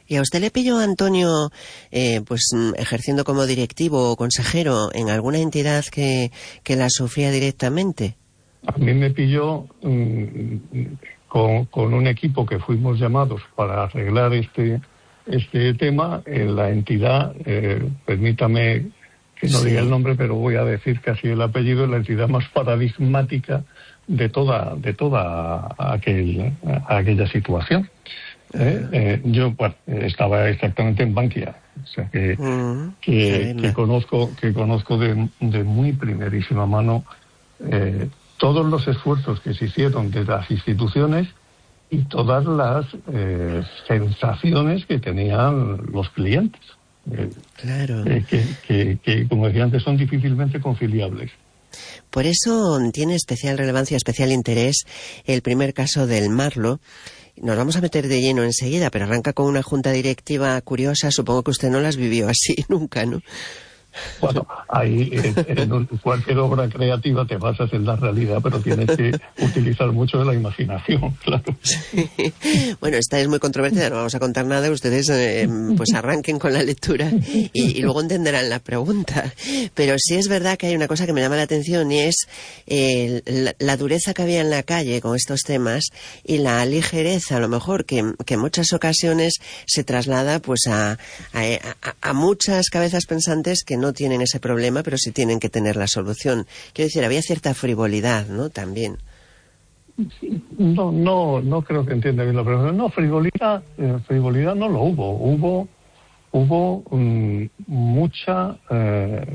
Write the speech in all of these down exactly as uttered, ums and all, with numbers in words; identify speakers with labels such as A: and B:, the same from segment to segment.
A: ¿Y a usted le pilló, Antonio, eh, pues ejerciendo como directivo o consejero en alguna entidad que, que la sufría directamente?
B: A mí me pilló mmm, con, con un equipo que fuimos llamados para arreglar este este tema en la entidad, eh, permítame que no
A: sí.
B: diga el nombre, pero voy a decir casi el apellido, la entidad más paradigmática de toda de toda aquel, aquella situación. ¿Eh? Eh, yo bueno, estaba exactamente en Bankia, o sea que, uh-huh. que, que conozco que conozco de, de muy primerísima mano eh, todos los esfuerzos que se hicieron de las instituciones y todas las eh, sensaciones que tenían los clientes. Eh,
A: claro.
B: Eh, que, que, que, como decía antes, son difícilmente conciliables.
A: Por eso tiene especial relevancia, especial interés el primer caso del Marlo. Nos vamos a meter de lleno enseguida, pero arranca con una junta directiva curiosa. Supongo que usted no las vivió así nunca, ¿no?
B: Bueno, ahí en, en cualquier obra creativa te basas en la realidad, pero tienes que utilizar mucho de la imaginación, claro.
A: Sí. Bueno, esta es muy controvertida, no vamos a contar nada, ustedes eh, pues arranquen con la lectura y, y luego entenderán la pregunta. Pero sí es verdad que hay una cosa que me llama la atención y es eh, la, la dureza que había en la calle con estos temas y la ligereza, a lo mejor, que, que en muchas ocasiones se traslada pues a, a, a, a muchas cabezas pensantes que no tienen ese problema, pero sí tienen que tener la solución. Quiero decir, había cierta frivolidad, ¿no? También.
B: No, no, no creo que entienda bien la pregunta. No, frivolidad, eh, frivolidad no lo hubo. Hubo, hubo um, mucha, eh,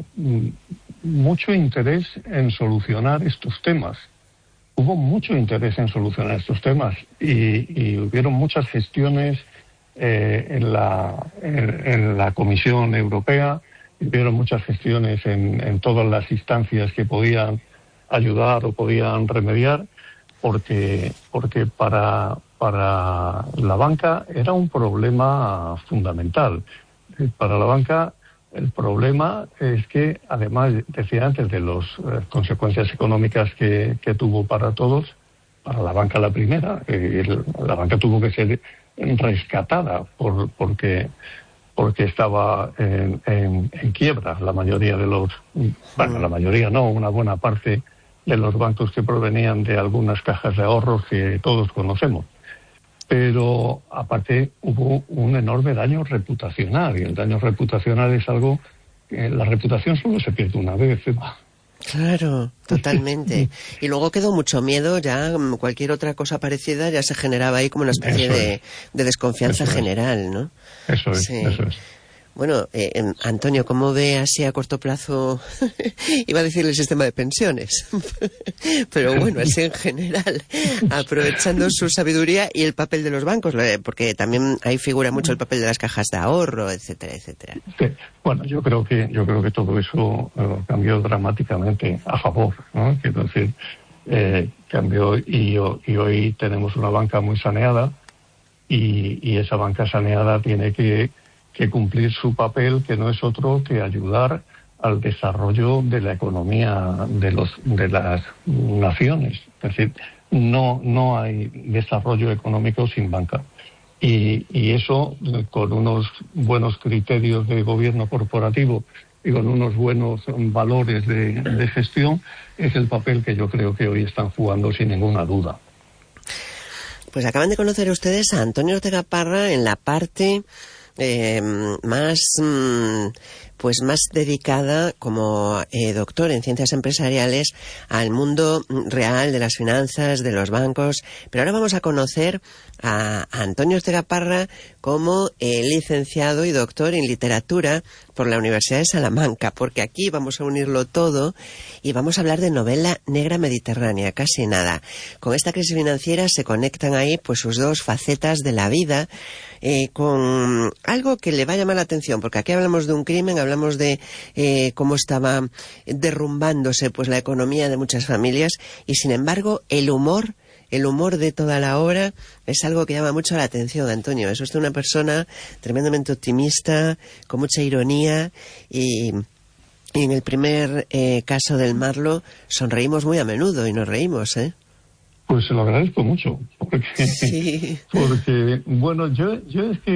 B: mucho interés en solucionar estos temas. Hubo mucho interés en solucionar estos temas y, y hubieron muchas gestiones eh, en la, en, en la Comisión Europea. Hubieron muchas gestiones en, en todas las instancias que podían ayudar o podían remediar, porque porque para para la banca era un problema fundamental. Para la banca el problema es que, además, decía antes de las eh, consecuencias económicas que, que tuvo para todos, para la banca la primera, eh, el, la banca tuvo que ser rescatada por porque porque estaba en, en, en quiebra la mayoría de los, bueno, la mayoría no, una buena parte de los bancos que provenían de algunas cajas de ahorros que todos conocemos. Pero aparte hubo un enorme daño reputacional, y el daño reputacional es algo que la reputación solo se pierde una vez.
A: Claro, totalmente. Y luego quedó mucho miedo, ya cualquier otra cosa parecida ya se generaba ahí como una especie de, de desconfianza general, ¿no?
B: Eso es, sí. Eso es.
A: Bueno, eh, Antonio, ¿cómo ve así a corto plazo? Iba a decir el sistema de pensiones, pero bueno, así en general, aprovechando su sabiduría y el papel de los bancos, porque también ahí figura mucho el papel de las cajas de ahorro, etcétera, etcétera.
B: Sí. Bueno, yo creo que yo creo que todo eso uh, cambió dramáticamente a favor, ¿no? Quiero decir, eh, cambió y, y hoy tenemos una banca muy saneada y, y esa banca saneada tiene que que cumplir su papel, que no es otro que ayudar al desarrollo de la economía de los de las naciones. Es decir, no no hay desarrollo económico sin banca. Y, y eso, con unos buenos criterios de gobierno corporativo y con unos buenos valores de, de gestión, es el papel que yo creo que hoy están jugando sin ninguna duda.
A: Pues acaban de conocer ustedes a Antonio Ortega Parra en la parte Eh, más mm, pues más dedicada como eh, doctor en ciencias empresariales al mundo real de las finanzas, de los bancos. Pero ahora vamos a conocer a, a Antonio Ortega Parra como eh, licenciado y doctor en literatura por la Universidad de Salamanca, porque aquí vamos a unirlo todo y vamos a hablar de novela negra mediterránea, casi nada. Con esta crisis financiera se conectan ahí pues sus dos facetas de la vida, eh, con algo que le va a llamar la atención, porque aquí hablamos de un crimen, hablamos de eh, cómo estaba derrumbándose pues la economía de muchas familias, y sin embargo el humor El humor de toda la obra es algo que llama mucho la atención, Antonio. Es usted una persona tremendamente optimista, con mucha ironía, y, y en el primer eh, caso del Marlo sonreímos muy a menudo y nos reímos, ¿eh?
B: Pues se lo agradezco mucho, porque,
A: sí.
B: porque bueno, yo, yo es que